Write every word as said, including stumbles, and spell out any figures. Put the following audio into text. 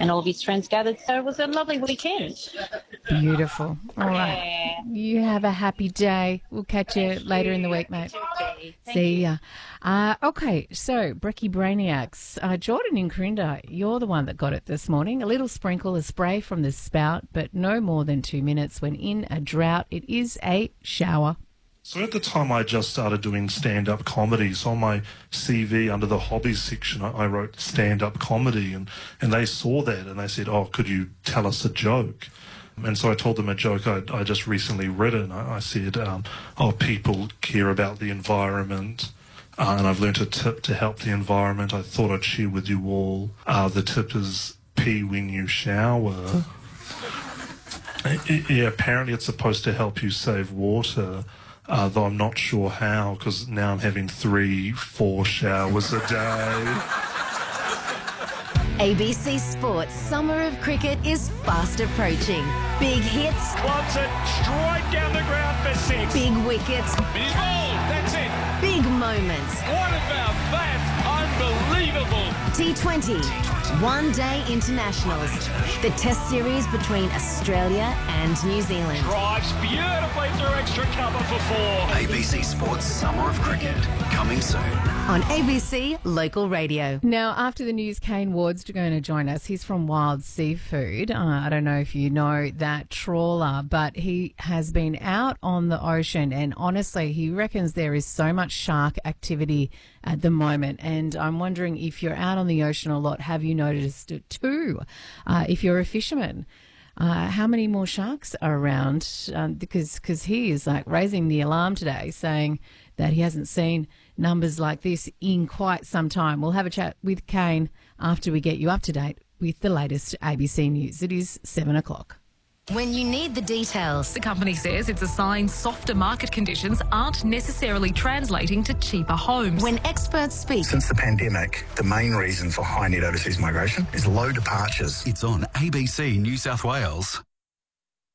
and all of his friends gathered. So it was a lovely weekend. Beautiful. All Yeah. right. You have a happy day. We'll catch you Thank later you. in the week, mate. Thank See you. ya. Uh, okay, so Brekkie Brainiacs. Uh, Jordan in Corinda, you're the one that got it this morning. A little sprinkle of spray from the spout, but no more than two minutes. When in a drought, it is a shower. So at the time I just started doing stand-up comedy, so on my C V under the hobbies section I, I wrote stand-up comedy, and, and they saw that and they said, oh, could you tell us a joke? And so I told them a joke I'd, I just recently written. I, I said, um, oh, people care about the environment, uh, and I've learnt a tip to help the environment. I thought I'd share with you all. Uh, the tip is pee when you shower. Yeah, apparently it's supposed to help you save water. Uh, though I'm not sure how, because now I'm having three, four showers a day. A B C Sports Summer of Cricket is fast approaching. Big hits, Wants it straight down the ground for six. big wickets, He's bowled. That's it. big moments. What about that? Unbelievable. T twenty, One Day Internationals. The Test Series between Australia and New Zealand. Drives beautifully through extra cover for four. A B C Sports Summer of Cricket, coming soon. On A B C Local Radio. Now, after the news, Kane Ward's going to join us. He's from Wild Seafood. Uh, I don't know if you know that trawler, but he has been out on the ocean, and honestly, he reckons there is so much shark activity at the moment. And I'm wondering if you're out on the ocean a lot, have you noticed it too? Uh, if you're a fisherman, uh, how many more sharks are around? Um, because cause he is like raising the alarm today, saying that he hasn't seen numbers like this in quite some time. We'll have a chat with Kane after we get you up to date with the latest A B C News. It is seven o'clock. When you need the details. The company says it's a sign softer market conditions aren't necessarily translating to cheaper homes. When experts speak. Since the pandemic, the main reason for high net overseas migration is low departures. It's on A B C New South Wales.